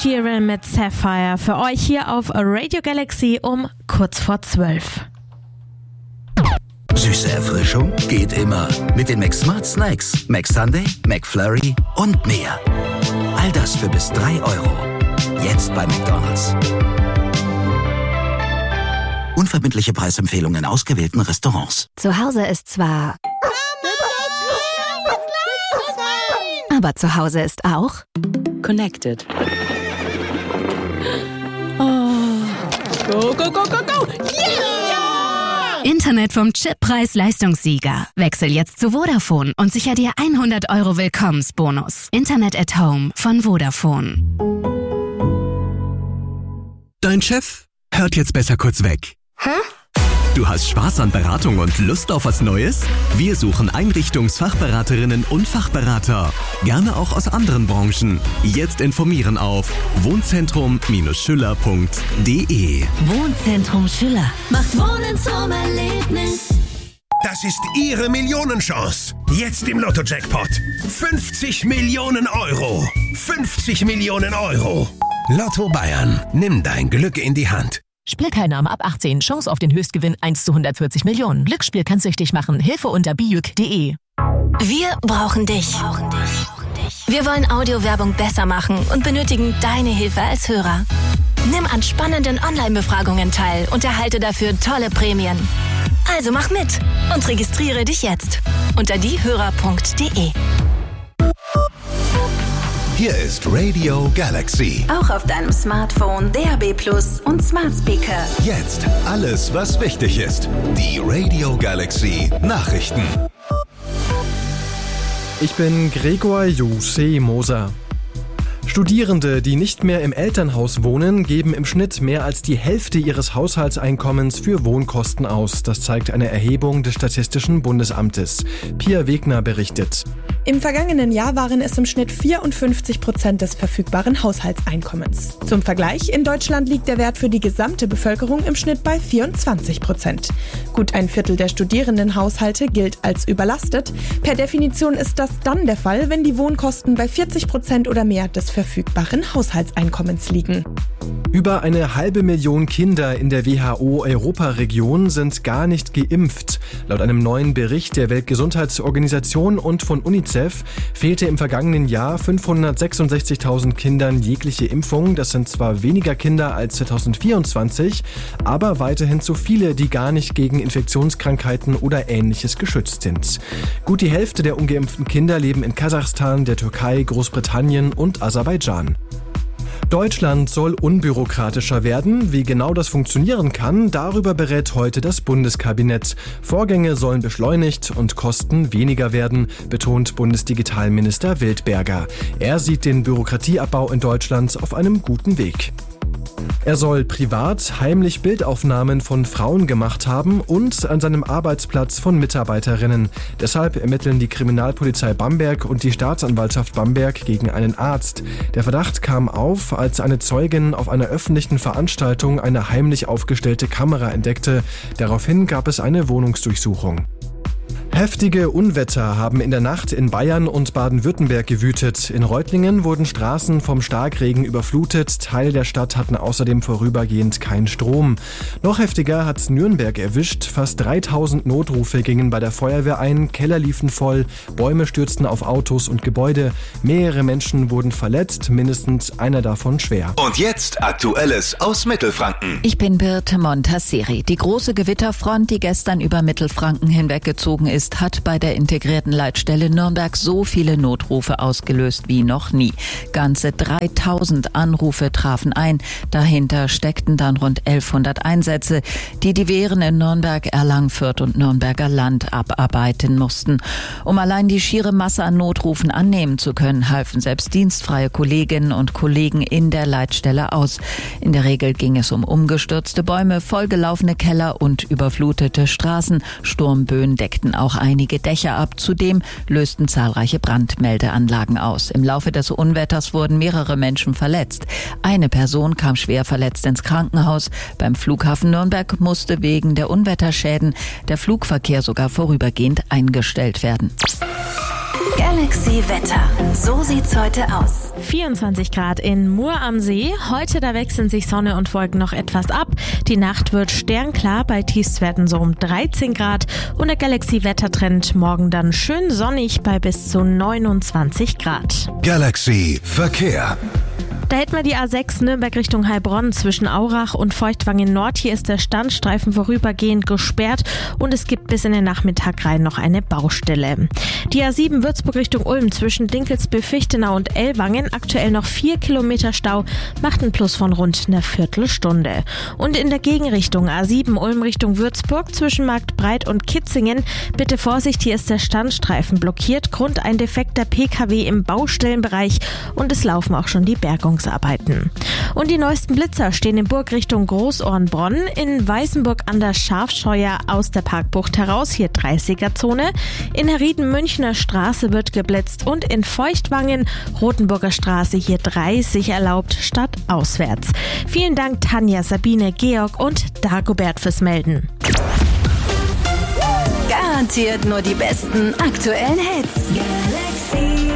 Sheeran mit Sapphire für euch hier auf Radio Galaxy um kurz vor 12. Süße Erfrischung geht immer mit den McSmart Snacks, McSunday, McFlurry und mehr. All das für bis 3 €. Jetzt bei McDonald's. Unverbindliche Preisempfehlungen in ausgewählten Restaurants. Zu Hause ist zwar... Aber zu Hause ist auch... Connected. Oh. Go, go, go, go, go! Yeah! Internet vom Chip-Preis-Leistungssieger. Wechsel jetzt zu Vodafone und sicher dir 100 € Willkommensbonus. Internet at Home von Vodafone. Dein Chef hört jetzt besser kurz weg. Hä? Du hast Spaß an Beratung und Lust auf was Neues? Wir suchen Einrichtungsfachberaterinnen und Fachberater. Gerne auch aus anderen Branchen. Jetzt informieren auf wohnzentrum-schüller.de. Wohnzentrum Schüller macht Wohnen zum Erlebnis. Das ist Ihre Millionenchance. Jetzt im Lotto-Jackpot. 50 Millionen €. 50 Millionen €. Lotto Bayern. Nimm dein Glück in die Hand. Spielteilnahme ab 18. Chance auf den Höchstgewinn 1 zu 140 Millionen. Glücksspiel kann süchtig machen. Hilfe unter bijuk.de. Wir brauchen dich. Wir wollen Audiowerbung besser machen und benötigen deine Hilfe als Hörer. Nimm an spannenden Online-Befragungen teil und erhalte dafür tolle Prämien. Also mach mit und registriere dich jetzt unter diehörer.de. Hier ist Radio Galaxy. Auch auf deinem Smartphone, DAB+ und Smart Speaker. Jetzt alles, was wichtig ist. Die Radio Galaxy Nachrichten. Ich bin Gregor Jose Moser. Studierende, die nicht mehr im Elternhaus wohnen, geben im Schnitt mehr als die Hälfte ihres Haushaltseinkommens für Wohnkosten aus. Das zeigt eine Erhebung des Statistischen Bundesamtes. Pia Wegner berichtet. Im vergangenen Jahr waren es im Schnitt 54% des verfügbaren Haushaltseinkommens. Zum Vergleich, in Deutschland liegt der Wert für die gesamte Bevölkerung im Schnitt bei 24%. Gut ein Viertel der Studierendenhaushalte gilt als überlastet. Per Definition ist das dann der Fall, wenn die Wohnkosten bei 40% oder mehr des verfügbaren Haushaltseinkommens liegen. Über 500.000 Kinder in der WHO-Europaregion sind gar nicht geimpft. Laut einem neuen Bericht der Weltgesundheitsorganisation und von UNICEF fehlte im vergangenen Jahr 566.000 Kindern jegliche Impfung. Das sind zwar weniger Kinder als 2024, aber weiterhin zu viele, die gar nicht gegen Infektionskrankheiten oder Ähnliches geschützt sind. Gut die Hälfte der ungeimpften Kinder leben in Kasachstan, der Türkei, Großbritannien und Aserbaidschan. Deutschland soll unbürokratischer werden. Wie genau das funktionieren kann, darüber berät heute das Bundeskabinett. Vorgänge sollen beschleunigt und Kosten weniger werden, betont Bundesdigitalminister Wildberger. Er sieht den Bürokratieabbau in Deutschland auf einem guten Weg. Er soll privat heimlich Bildaufnahmen von Frauen gemacht haben und an seinem Arbeitsplatz von Mitarbeiterinnen. Deshalb ermitteln die Kriminalpolizei Bamberg und die Staatsanwaltschaft Bamberg gegen einen Arzt. Der Verdacht kam auf, als eine Zeugin auf einer öffentlichen Veranstaltung eine heimlich aufgestellte Kamera entdeckte. Daraufhin gab es eine Wohnungsdurchsuchung. Heftige Unwetter haben in der Nacht in Bayern und Baden-Württemberg gewütet. In Reutlingen wurden Straßen vom Starkregen überflutet. Teile der Stadt hatten außerdem vorübergehend keinen Strom. Noch heftiger hat Nürnberg erwischt. Fast 3000 Notrufe gingen bei der Feuerwehr ein. Keller liefen voll, Bäume stürzten auf Autos und Gebäude. Mehrere Menschen wurden verletzt, mindestens einer davon schwer. Und jetzt Aktuelles aus Mittelfranken. Ich bin Birte Montasseri. Die große Gewitterfront, die gestern über Mittelfranken hinweggezogen ist, hat bei der integrierten Leitstelle Nürnberg so viele Notrufe ausgelöst wie noch nie. Ganze 3000 Anrufe trafen ein. Dahinter steckten dann rund 1100 Einsätze, die Wehren in Nürnberg, Erlangen, Fürth und Nürnberger Land abarbeiten mussten. Um allein die schiere Masse an Notrufen annehmen zu können, halfen selbst dienstfreie Kolleginnen und Kollegen in der Leitstelle aus. In der Regel ging es um umgestürzte Bäume, vollgelaufene Keller und überflutete Straßen. Sturmböen deckten auch einige Dächer ab. Zudem lösten zahlreiche Brandmeldeanlagen aus. Im Laufe des Unwetters wurden mehrere Menschen verletzt. Eine Person kam schwer verletzt ins Krankenhaus. Beim Flughafen Nürnberg musste wegen der Unwetterschäden der Flugverkehr sogar vorübergehend eingestellt werden. Galaxy Wetter. So sieht's heute aus. 24 Grad in Mur am See. Heute da wechseln sich Sonne und Wolken noch etwas ab. Die Nacht wird sternklar, bei Tiefstwerten so um 13 Grad. Und der Galaxy-Wettertrend morgen dann schön sonnig bei bis zu 29 Grad. Galaxy Verkehr. Da hätten wir die A6 Nürnberg Richtung Heilbronn zwischen Aurach und Feuchtwangen Nord. Hier ist der Standstreifen vorübergehend gesperrt und es gibt bis in den Nachmittag rein noch eine Baustelle. Die A7 Würzburg Richtung Ulm zwischen Dinkelsbühl-Fichtenau und Ellwangen. Aktuell noch 4 Kilometer Stau, macht einen Plus von rund einer Viertelstunde. Und in der Gegenrichtung A7 Ulm Richtung Würzburg zwischen Marktbreit und Kitzingen. Bitte Vorsicht, hier ist der Standstreifen blockiert. Grund ein defekter PKW im Baustellenbereich und es laufen auch schon die Bergungsarbeiten. Und die neuesten Blitzer stehen in Burgrichtung Großornbronn, in Weißenburg an der Schafscheuer aus der Parkbucht heraus, hier 30er-Zone. In Herrieden Münchner Straße wird geblitzt und in Feuchtwangen Rotenburger Straße hier 30 erlaubt statt auswärts. Vielen Dank Tanja, Sabine, Georg und Dagobert fürs Melden. Garantiert nur die besten aktuellen Hits. Galaxy.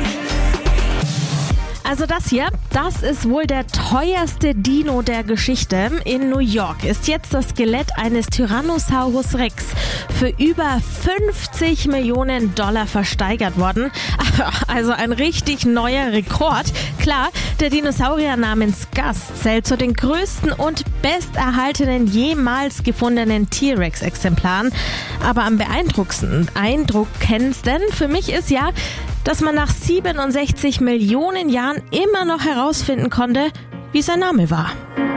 Also das hier, das ist wohl der teuerste Dino der Geschichte. In New York ist jetzt das Skelett eines Tyrannosaurus Rex für über 50 Millionen $ versteigert worden. Also ein richtig neuer Rekord. Klar, der Dinosaurier namens Gus zählt zu den größten und besterhaltenen jemals gefundenen T-Rex-Exemplaren. Aber am beeindruckendsten für mich ist ja, dass man nach 67 Millionen Jahren immer noch herausfinden konnte, wie sein Name war.